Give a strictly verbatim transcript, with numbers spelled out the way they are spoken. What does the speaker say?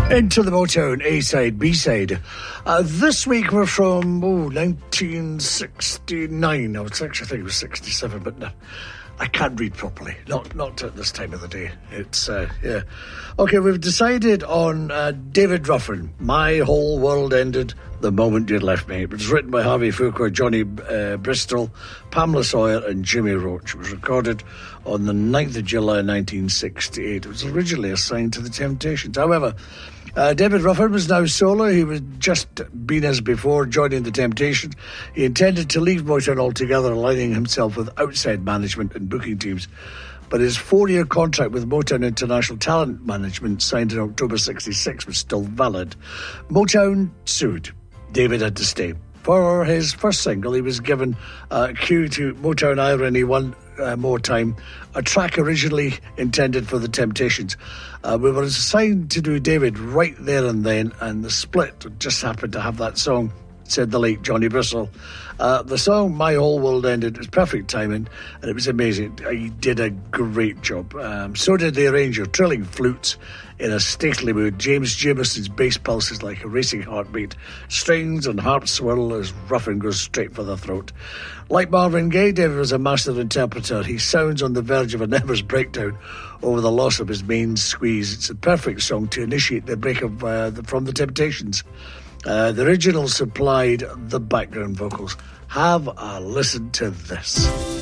Into the Motown A-side, B-side. Uh, this week we're from, oh, nineteen sixty-nine. I was actually think it was sixty-seven, but no, I can't read properly. Not not at this time of the day. It's, uh, yeah. Okay, we've decided on uh, David Ruffin, My Whole World Ended the Moment You Left Me. It was written by Harvey Fuqua, Johnny uh, Bristol, Pamela Sawyer and Jimmy Roach. It was recorded on the ninth of July nineteen sixty-eight. It was originally assigned to the Temptations. However, Uh, David Ruffin was now solo. He was just been as before, joining the Temptations. He intended to leave Motown altogether, aligning himself with outside management and booking teams. But his four-year contract with Motown International Talent Management, signed in October sixty-six, was still valid. Motown sued. David had to stay. For his first single, he was given a cue to Motown Irony One uh, More Time, a track originally intended for the Temptations. Uh, we were assigned to do David right there and then, and the split just happened to have that song, said the late Johnny Bristol. Uh, the song My Whole World Ended was perfect timing, and it was amazing. He did a great job. Um, so did the arranger, trilling flutes in a stately mood. James Jameson's bass pulses like a racing heartbeat. Strings and harp swirl as Ruffin goes straight for the throat. Like Marvin Gaye, David was a master interpreter. He sounds on the verge of a nervous breakdown over the loss of his main squeeze. It's a perfect song to initiate the break of, uh, the, from the Temptations. Uh, the original supplied the background vocals. Have a listen to this.